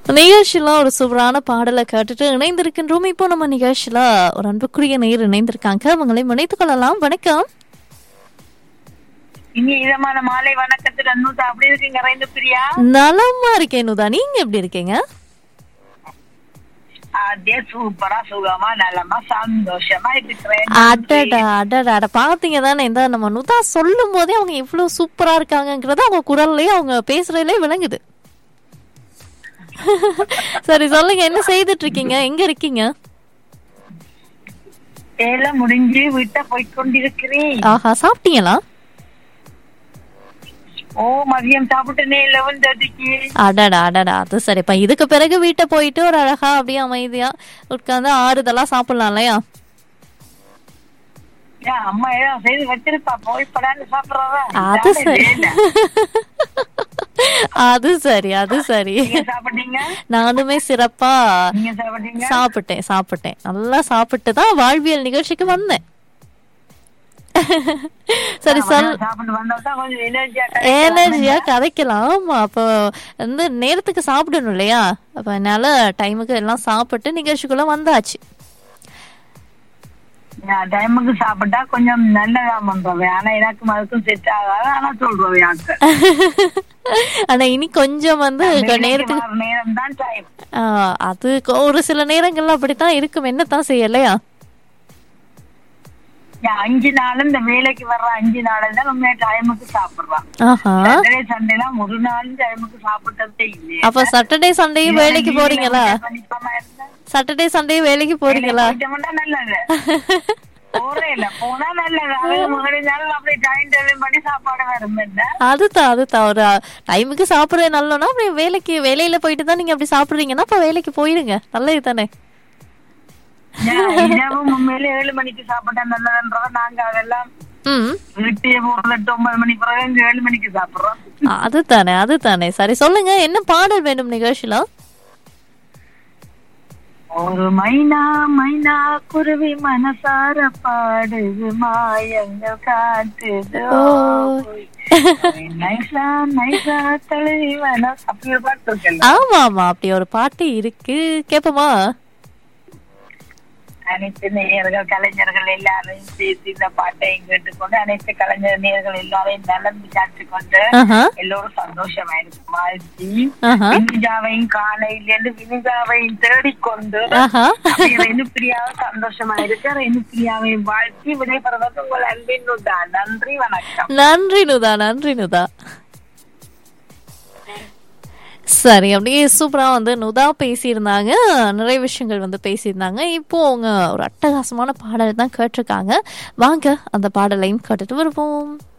நிகழ்ச்சியில ஒரு சூப்பரான பாடலை கேட்டுட்டு இணைந்திருக்கின்றோம். இப்போ நம்ம நிகழ்ச்சியில ஒரு அன்புக்குரிய நேர் இணைந்திருக்காங்க. அவங்களை இணைத்துக் கொள்ளலாம். வணக்கம். இனி இதமான மாலை வணக்கத்துல நூதா அப்படி இருக்கீங்க ரைந்து பிரியா? நலமா இருக்கேன் நூதா, நீங்க எப்படி இருக்கீங்க? அதே சூப்பரா சுகமா நலமா சந்தோஷமா இருக்கிறேன். அடடா அடடா அட பாத்தீங்க தானே, இந்த நம்ம நுதா சொல்லும் போதே அவங்க எவ்வளவு சூப்பரா இருக்காங்கங்கறது அவங்க குரல்லயே அவங்க பேசுறதுலயே விளங்குது. சரி சொல்லுங்க, என்ன செய்துட்டு இருக்கீங்க, எங்க இருக்கீங்க? வேலை முடிஞ்சு வீட்டை போய்கொண்டிருக்கிறேன். ஆஹா, சாப்பிட்டீங்களா? ஓ, மதியம் சாப்பிட்டேனே 11:30க்கு. அடடா அடடா, அது சரிப்பா. இதுக்கு பிறகு வீட்டை போயிட்டு ஒரு அழகா அப்படியே அமைதியா உட்கார்ந்து ஆறுதலா சாப்பிடலாம் இல்லையா? அம்மா ஏதாவது செய்து வச்சிருப்பா, போய் படான்னு சாப்பிடுறதா? அது சரி அது சரி அது சரி. சாப்பிட்டீங்க? நானுமே சிறப்பா சாப்பிட்டேன். நல்லா சாப்பிட்டு தான் வாழ்வியல் நிகழ்ச்சிக்கு வந்தேன். சரி சொல். எனர்ஜியா கதைக்கலாம். ஆமா, அப்போ வந்து நேரத்துக்கு சாப்பிடணும் இல்லையா? அப்ப அதனால டைமுக்கு எல்லாம் சாப்பிட்டு நிகழ்ச்சிக்குள்ள வந்தாச்சு. டைமுக்கு சாப்பிட்டா கொஞ்சம் நல்லதா பண்றவை. ஆனா எனக்கும் அதுக்கும் செட் ஆகாது. ஆனா சொல்றவை ஆனா இனி கொஞ்சம் வந்து நேரத்துக்கு நேரம் தான் டைம். அது ஒரு சில நேரங்கள்ல அப்படித்தான் இருக்கும். என்னத்தான் செய்யலையா? 5 நாள் இந்த வேலைக்கு வர்ற 5 நாள் தான் நம்ம டைமுக்கு சாப்பிடுறோம். சாட்டர்டே சண்டேலாம் ஒரு நாள் டைமுக்கு சாப்பிட்டதே இல்லையா? அப்ப சாட்டர்டே சண்டேயும் வேலைக்கு போறீங்களா? சாட்டர்டே சண்டே வேலைக்கு போறீங்களா? நல்லது. போனா நல்லது. அப்படி டைம் டேபிள் பண்ணி சாப்பாடு வரும். அதுதான் ஒரு டைமுக்கு சாப்பிடுறது நல்லோன்னா அப்படி வேலையில போயிட்டு தான் நீங்க அப்படி சாப்பிடுறீங்கன்னா அப்ப வேலைக்கு போயிடுங்க. நல்லது தானே? உண்மையில 7 மணிக்கு சாப்பிட்டா நல்லதுன்றத நாங்க அதெல்லாம் 8-9 மணி பிறகு 7 மணிக்கு சாப்பிடுறோம். அதுதானே. சரி சொல்லுங்க, என்ன பாடல் வேண்டும் நிகழ்ச்சியில? ஒரு மைனா மைனா குருவி மனசார பாடுது மாயங்கள் காட்டுது. ஆமா ஆமா, அப்படி ஒரு பாட்டு இருக்கு, கேப்போமா? அனைத்து நேயர்கள் கலைஞர்கள் எல்லாரையும் சேர்த்து இந்த பாட்டையும் கேட்டுக்கொண்டு அனைத்து கலைஞர் நேயர்கள் எல்லாரையும் நலம் விசாரிச்சுக்கொண்டு எல்லோரும் சந்தோஷமா இருக்கும் வாழ்த்தி வினிஜாவையும் காலையிலிருந்து வினிஜாவையும் தேடிக்கொண்டு ரெனுப்பிரியாவை சந்தோஷமா இருக்க ரெனுப்பிரியாவையும் வாழ்த்தி விடைபெறுவது உங்கள் அன்பின் நுதா. நன்றி, வணக்கம். நன்றி நுதா. சரி, அப்படியே சூப்பரா வந்து நுதா பேசியிருந்தாங்க. நிறைய விஷயங்கள் வந்து பேசியிருந்தாங்க. இப்போ அவங்க ஒரு அட்டகாசமான பாடல் தான் கேட்டிருக்காங்க. வாங்க அந்த பாடலையும் கேட்டுட்டு வருவோம்.